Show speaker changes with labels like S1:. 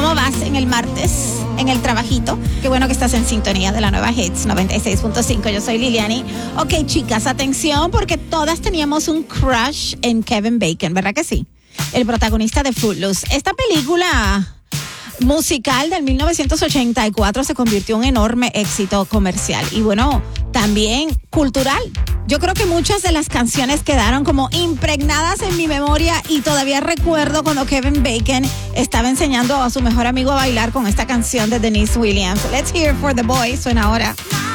S1: ¿Cómo vas en el martes, en el trabajito? Qué bueno que estás en sintonía de la nueva Hits 96.5. Yo soy Liliani. Ok, chicas, atención, porque todas teníamos un crush en Kevin Bacon, ¿verdad que sí? El protagonista de Footloose. Esta película musical del 1984 se convirtió en un enorme éxito comercial y bueno, también cultural. Yo creo que muchas de las canciones quedaron como impregnadas en mi memoria y todavía recuerdo cuando Kevin Bacon estaba enseñando a su mejor amigo a bailar con esta canción de Denise Williams. Let's hear for the boys. Suena ahora.